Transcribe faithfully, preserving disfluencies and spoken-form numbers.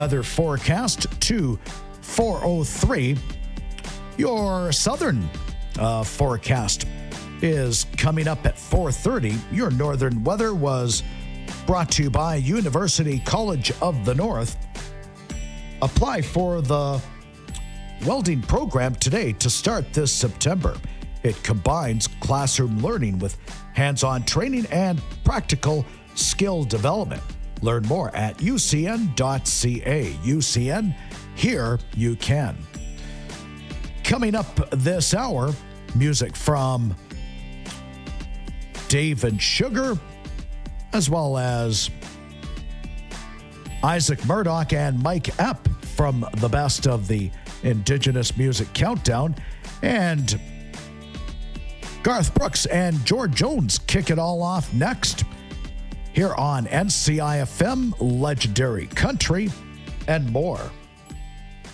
Weather forecast to four oh three. Your southern uh, forecast is coming up at four thirty. Your northern weather was brought to you by University College of the North. Apply for the welding program today to start this September. It combines classroom learning with hands-on training and practical skill development. Learn more at U C N dot C A. U C N, here you can. Coming up this hour, music from Dave and Sugar, as well as Isaac Murdoch and Mike Epp from the best of the Indigenous Music Countdown. And Garth Brooks and George Jones kick it all off next here on N C I F M, Legendary Country, and more.